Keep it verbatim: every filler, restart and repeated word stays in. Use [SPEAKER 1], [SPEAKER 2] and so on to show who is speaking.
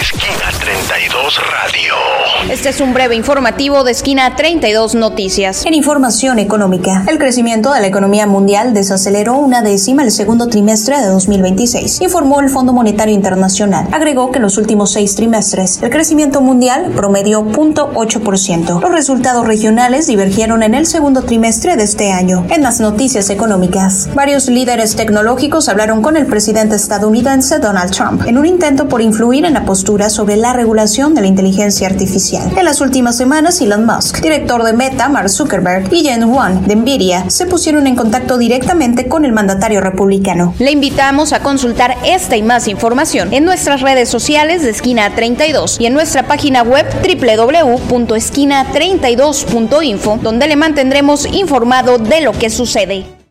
[SPEAKER 1] Esquina treinta y dos Radio.
[SPEAKER 2] Este es un breve informativo de Esquina treinta y dos Noticias.
[SPEAKER 3] En información económica, el crecimiento de la economía mundial desaceleró una décima el segundo trimestre de dos mil veintiséis, informó el Fondo Monetario Internacional. Agregó que en los últimos seis trimestres, el crecimiento mundial promedió cero punto ocho por ciento. Los resultados regionales divergieron en el segundo trimestre de este año. En las noticias económicas, varios líderes tecnológicos hablaron con el presidente estadounidense Donald Trump en un intento por influir en la postura sobre la regulación de la inteligencia artificial. En las últimas semanas, Elon Musk, director de Meta, Mark Zuckerberg y Jen Huang de Nvidia se pusieron en contacto directamente con el mandatario republicano.
[SPEAKER 2] Le invitamos a consultar esta y más información en nuestras redes sociales de Esquina treinta y dos y en nuestra página web doble u doble u doble u punto esquina treinta y dos punto info, donde le mantendremos informado de lo que sucede.